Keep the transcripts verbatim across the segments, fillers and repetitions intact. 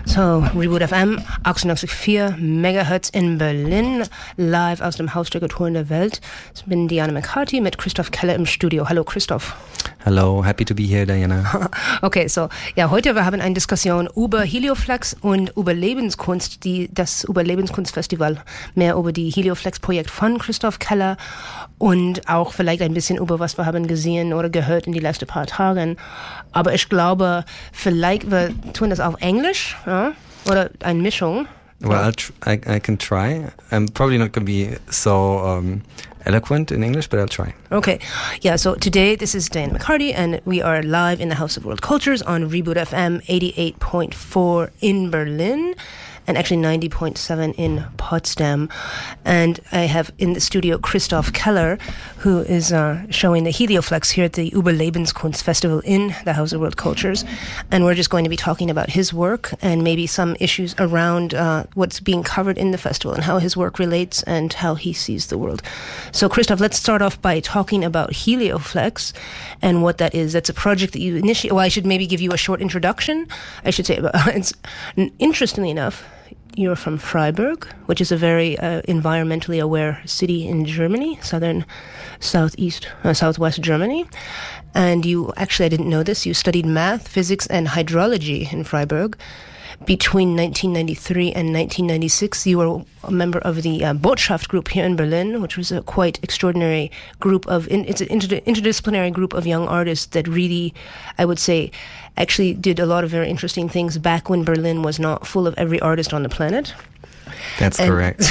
So, Reboot F M, achtundachtzig Komma vier Megahertz in Berlin, live aus dem Haus der Kulturen der Welt. Ich bin Diana McCarthy mit Christoph Keller im Studio. Hallo Christoph. Hello, happy to be here, Diana. Okay, so, ja, heute wir haben eine Diskussion über Helioflex und über Lebenskunst, die, das Überlebenskunstfestival. Mehr über die Helioflex-Projekt von Christoph Keller und auch vielleicht ein bisschen über was wir haben gesehen oder gehört in die letzten paar Tagen. Aber ich glaube, vielleicht wir tun das auf Englisch, ja? Oder eine Mischung. Well, I'll tr- I, I can try. I'm probably not going to be so um, eloquent in English, but I'll try. Okay. Yeah, so today this is Diana McCarty, and we are live in the House of World Cultures on Reboot F M eighty-eight point four in Berlin, and actually ninety point seven in Potsdam. And I have in the studio Christoph Keller, who is uh, showing the Helioflex here at the Überlebenskunst Festival in the House of World Cultures. And we're just going to be talking about his work and maybe some issues around uh, what's being covered in the festival and how his work relates and how he sees the world. So Christoph, let's start off by talking about Helioflex and what that is. That's a project that you initiated. Well, I should maybe give you a short introduction. I should say, it's interestingly enough, you're from Freiburg, which is a very uh, environmentally aware city in Germany, southern, southeast, uh, southwest Germany. And you, actually, I didn't know this, you studied math, physics, and hydrology in Freiburg. Between nineteen ninety-three and nineteen ninety-six, you were a member of the uh, Botschaft group here in Berlin, which was a quite extraordinary group of, in, it's an inter- interdisciplinary group of young artists that really, I would say, actually did a lot of very interesting things back when Berlin was not full of every artist on the planet. That's and, correct.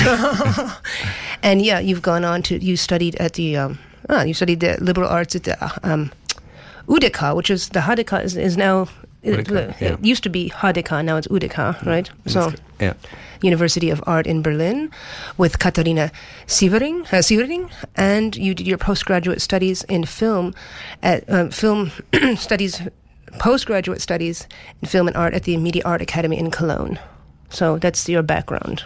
And yeah, you've gone on to, you studied at the, um, ah, you studied the liberal arts at the um, U D K, which is, the H D K is, is now, It, it, yeah. it used to be H D K, now it's U D K, right? So, yeah. University of Art in Berlin with Katharina Sievering, uh, Sievering, and you did your postgraduate studies in film, at uh, film studies, postgraduate studies in film and art at the Media Art Academy in Cologne. So that's your background.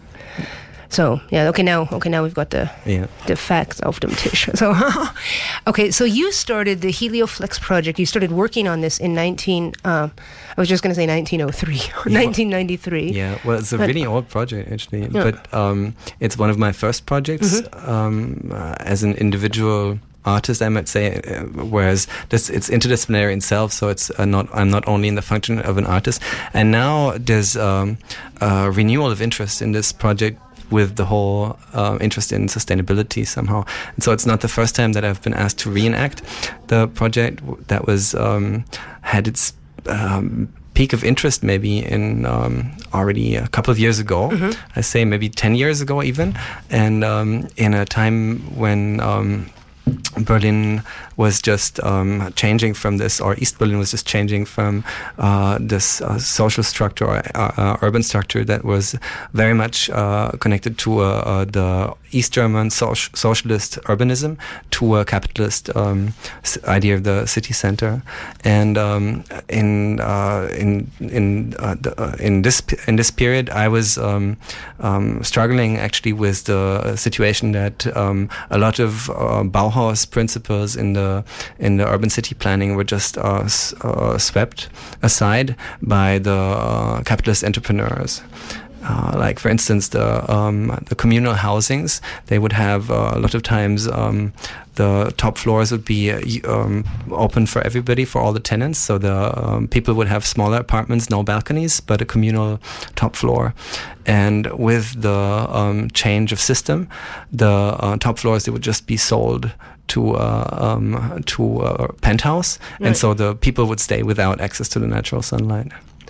So yeah, okay now, okay now we've got the yeah. the facts auf dem Tisch. So okay, so you started the Helioflex project. You started working on this in nineteen. Uh, I was just going to say nineteen oh three, nineteen ninety-three. Yeah, well, it's a but, really old project actually, yeah. but um, it's one of my first projects mm-hmm. um, uh, as an individual artist, I might say, uh, whereas this it's interdisciplinary itself, so it's uh, not I'm not only in the function of an artist. And now there's um, a renewal of interest in this project with the whole uh, interest in sustainability somehow. And so it's not the first time that I've been asked to reenact the project that was um, had its um, peak of interest maybe in um, already a couple of years ago. Mm-hmm. I say maybe ten years ago even, and um, in a time when um, Berlin was just um, changing from this, or East Berlin was just changing from uh, this uh, social structure or uh, uh, urban structure that was very much uh, connected to uh, uh, the East German so- socialist urbanism to a capitalist um, idea of the city center. And um, in uh, in in uh, the, uh, in this in this period, I was um, um, struggling actually with the situation that um, a lot of uh, Bauhaus principles in the in the urban city planning were just uh, s- uh, swept aside by the uh, capitalist entrepreneurs. Uh, like, for instance, the um, the communal housings, they would have uh, a lot of times um, the top floors would be uh, um, open for everybody, for all the tenants. So the um, people would have smaller apartments, no balconies, but a communal top floor. And with the um, change of system, the uh, top floors, they would just be sold to uh, um, to a penthouse, right. And so the people would stay without access to the natural sunlight.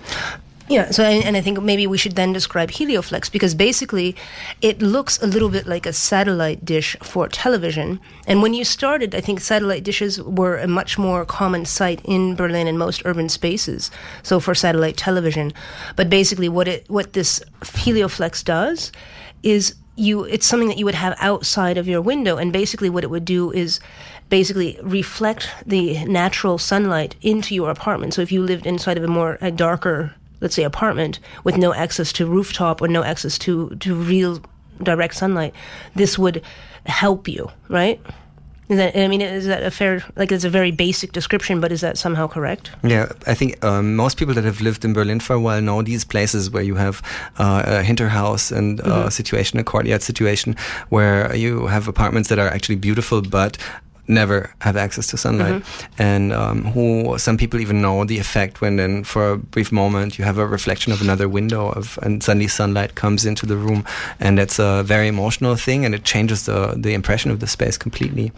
Yeah, so and, and I think maybe we should then describe Helioflex, because basically it looks a little bit like a satellite dish for television. And when you started, I think satellite dishes were a much more common sight in Berlin and most urban spaces, so for satellite television. But basically what it what this Helioflex does is you it's something that you would have outside of your window, and basically what it would do is basically reflect the natural sunlight into your apartment. So if you lived inside of a more a darker, let's say, apartment with no access to rooftop or no access to, to real direct sunlight, this would help you, right? Is that, I mean, is that a fair, like it's a very basic description, but is that somehow correct? Yeah, I think um, most people that have lived in Berlin for a while know these places where you have uh, a Hinterhaus and a mm-hmm. situation, a courtyard situation, where you have apartments that are actually beautiful, but never have access to sunlight. Mm-hmm. And um, who some people even know the effect when then for a brief moment you have a reflection of another window of and suddenly sunlight comes into the room, and that's a very emotional thing, and it changes the the impression of the space completely.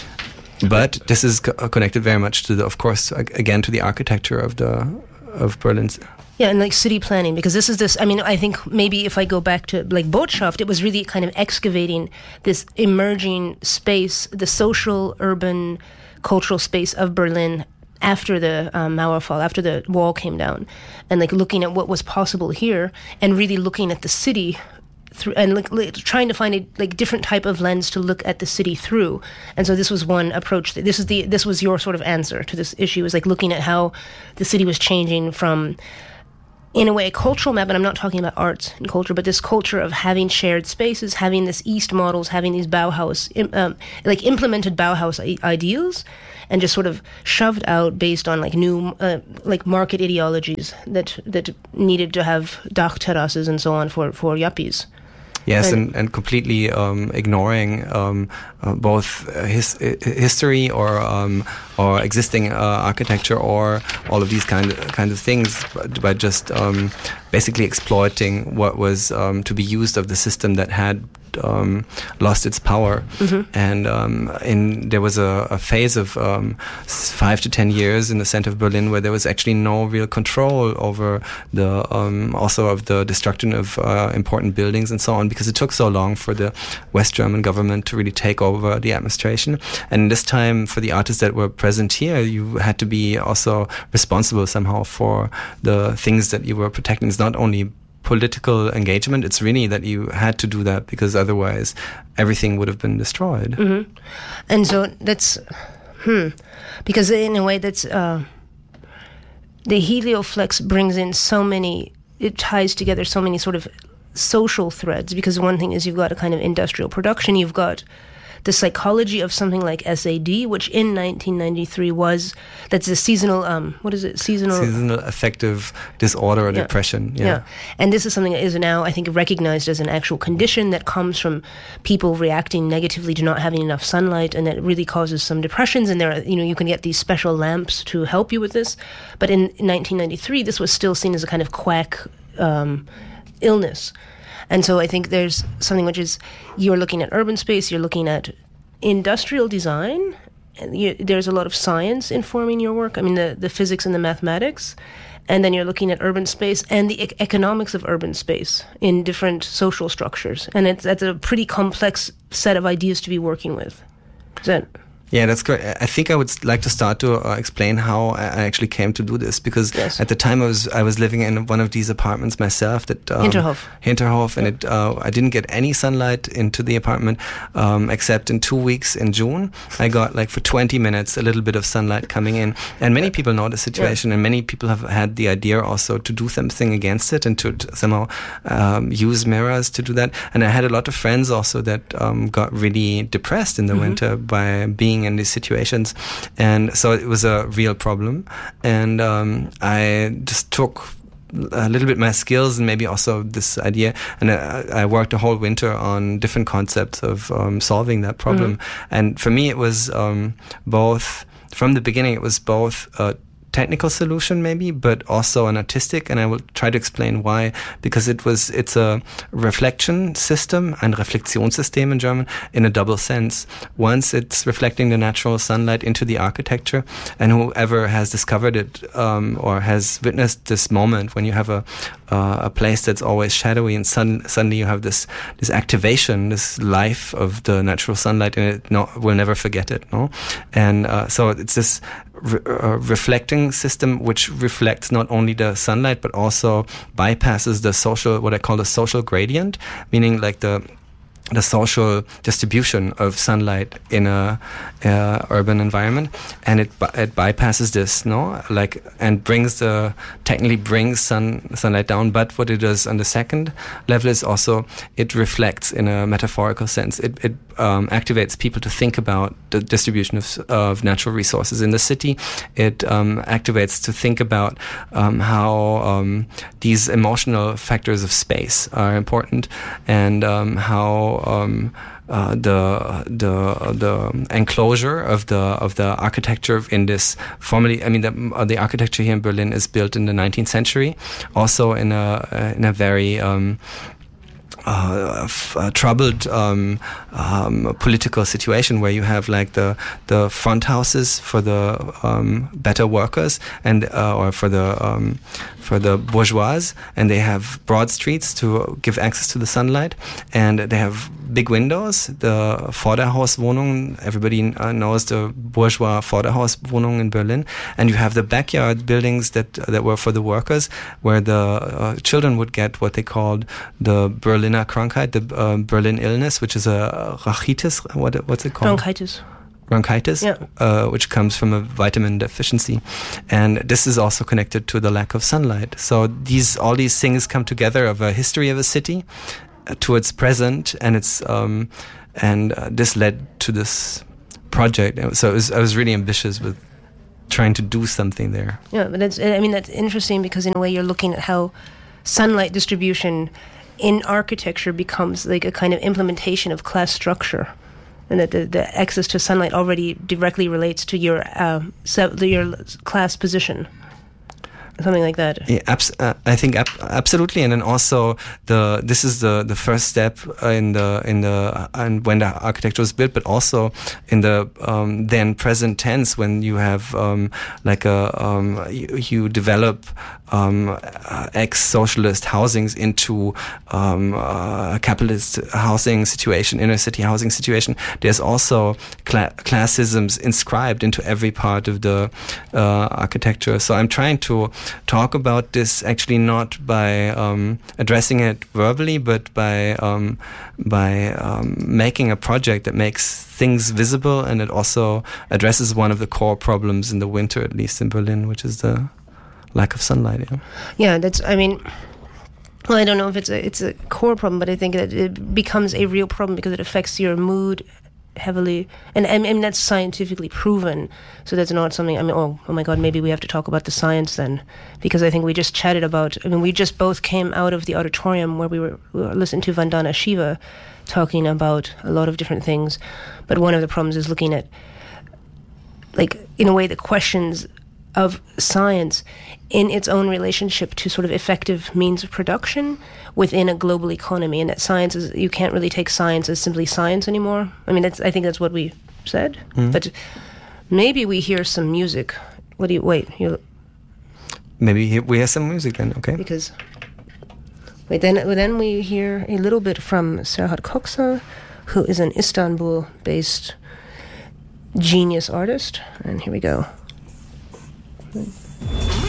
But this is co- connected very much to the, of course, again to the architecture of the of Berlin's. Yeah, and like city planning, because this is this, I mean, I think maybe if I go back to like Botschaft, it was really kind of excavating this emerging space, the social, urban, cultural space of Berlin after the um, Mauerfall, after the wall came down, and like looking at what was possible here, and really looking at the city through, and like, like trying to find a like different type of lens to look at the city through. And so this was one approach. That, this is the this was your sort of answer to this issue, is like looking at how the city was changing from, in a way, a cultural map, and I'm not talking about arts and culture, but this culture of having shared spaces, having this East models, having these Bauhaus, um, like implemented Bauhaus I- ideals, and just sort of shoved out based on like new, uh, like market ideologies that that needed to have Dachterrasses and so on for, for yuppies. Yes, and, and completely um, ignoring um, uh, both his, history or um, or existing uh, architecture or all of these kind of, kind of things, but, but just um, basically exploiting what was um, to be used of the system that had um, lost its power. Mm-hmm. And um, in there was a, a phase of um, five to ten years in the center of Berlin where there was actually no real control over the um, also of the destruction of uh, important buildings and so on, because it took so long for the West German government to really take over the administration. And this time, for the artists that were present here, you had to be also responsible somehow for the things that you were protecting. It's not only political engagement, it's really that you had to do that, because otherwise everything would have been destroyed. Mm-hmm. And so that's hmm because in a way that's uh, the Helioflex brings in so many, it ties together so many sort of social threads, because one thing is you've got a kind of industrial production, you've got the psychology of something like S A D, which in nineteen ninety-three was, that's a seasonal, um, what is it, seasonal? Seasonal affective disorder or yeah. depression. Yeah. yeah. And this is something that is now, I think, recognized as an actual condition that comes from people reacting negatively to not having enough sunlight, and that really causes some depressions. And there are, you know, you can get these special lamps to help you with this. But in nineteen ninety-three, this was still seen as a kind of quack um, illness. And so I think there's something which is, you're looking at urban space, you're looking at industrial design, and you, there's a lot of science informing your work, I mean the, the physics and the mathematics, and then you're looking at urban space and the e- economics of urban space in different social structures. And it's, that's a pretty complex set of ideas to be working with. Is that... Yeah, that's great. I think I would like to start to uh, explain how I actually came to do this, because yes. at the time I was I was living in one of these apartments myself. That um, Hinterhof. Hinterhof, and it uh, I didn't get any sunlight into the apartment um, except in two weeks in June. I got like for twenty minutes a little bit of sunlight coming in, and many people know the situation, yeah. and many people have had the idea also to do something against it and to, to somehow um, use mirrors to do that. And I had a lot of friends also that um, got really depressed in the mm-hmm. winter by being in these situations, and so it was a real problem. And um, I just took a little bit my skills and maybe also this idea, and I, I worked a whole winter on different concepts of um, solving that problem. Mm-hmm. And for me, it was um, both from the beginning. It was both a technical solution maybe, but also an artistic, and I will try to explain why, because it was it's a reflection system, ein Reflexionssystem in German, in a double sense. Once it's reflecting the natural sunlight into the architecture, and whoever has discovered it um, or has witnessed this moment when you have a uh, a place that's always shadowy, and sun, suddenly you have this this activation, this life of the natural sunlight, and it no, will never forget it. No, and uh, so it's this Re- uh, reflecting system which reflects not only the sunlight but also bypasses the social, what I call the social gradient, meaning like the the social distribution of sunlight in a uh, urban environment, and it it bypasses this, no, like, and brings the technically brings sun sunlight down. But what it does on the second level is also it reflects in a metaphorical sense. It it um, activates people to think about the distribution of of natural resources in the city. It um, activates to think about um, how um, these emotional factors of space are important, and um, how Um, uh, the the the enclosure of the of the architecture in this formerly, I mean, the, uh, the architecture here in Berlin is built in the nineteenth century, also in a uh, in a very um, Uh, f- uh, troubled um, um, political situation where you have like the the front houses for the um, better workers and uh, or for the um, for the bourgeois, and they have broad streets to give access to the sunlight, and they have big windows. The Vorderhauswohnungen, everybody uh, knows the bourgeois Vorderhauswohnungen in Berlin, and you have the backyard buildings that that were for the workers, where the uh, children would get what they called the Berliner Krankheit, the uh, Berlin illness, which is a rachitis. What what's it called? Bronchitis. Bronchitis, yeah. uh, which comes from a vitamin deficiency, and this is also connected to the lack of sunlight. So these all these things come together of a history of a city uh, to its present, and it's um, and uh, this led to this project. So it was, I was really ambitious with trying to do something there. Yeah, but that's, I mean, that's interesting because in a way you're looking at how sunlight distribution in architecture becomes like a kind of implementation of class structure, and that the, the access to sunlight already directly relates to your uh, so your class position, something like that. Yeah, abs- uh, I think ab- absolutely, and then also the this is the, the first step in the in the and when the architecture was built, but also in the um, then present tense when you have um, like a um, you, you develop um, uh, ex-socialist housings into um, uh, a capitalist housing situation, inner city housing situation. There's also cla- classisms inscribed into every part of the uh, architecture. So I'm trying to talk about this actually not by um, addressing it verbally, but by um, by um, making a project that makes things visible, and it also addresses one of the core problems in the winter, at least in Berlin, which is the lack of sunlight. Yeah, yeah that's, I mean, well, I don't know if it's a, it's a core problem, but I think that it becomes a real problem because it affects your mood heavily, and I mean that's scientifically proven. So that's not something. I mean, oh, oh my God, maybe we have to talk about the science then, because I think we just chatted about. I mean, we just both came out of the auditorium where we were, we were listening to Vandana Shiva talking about a lot of different things, but one of the problems is looking at, like, in a way, the questions of science in its own relationship to sort of effective means of production within a global economy, and that science is, you can't really take science as simply science anymore. I mean, that's, I think that's what we said, mm. but maybe we hear some music. What do you, wait, you maybe we hear some music then, okay? Because, wait, then, then we hear a little bit from Serhat Koksa, who is an Istanbul-based genius artist, and here we go. Right.